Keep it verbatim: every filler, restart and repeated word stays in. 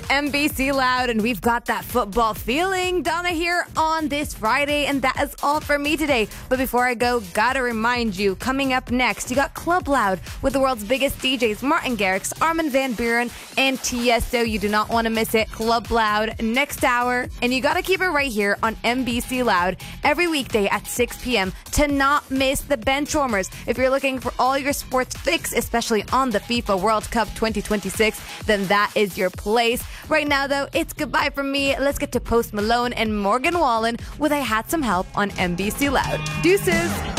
M B C Loud, and we've got that football feeling. Donna here on this Friday, and that is all for me today. But before I go, gotta remind you, coming up next, you got Club Loud with the world's biggest D Js, Martin Garrix, Armin van Buuren, and Tiesto. You do not want to miss it. Club Loud next hour, and you gotta keep it right here on M B C Loud every weekday at six p.m. to not miss the Benchwarmers. If you're looking for all your sports fix, especially on the FIFA World Cup twenty twenty-six, then that is your place. Right now, though, it's goodbye from me. Let's get to Post Malone and Morgan Wallen with I Had Some Help on M B C Loud. Deuces!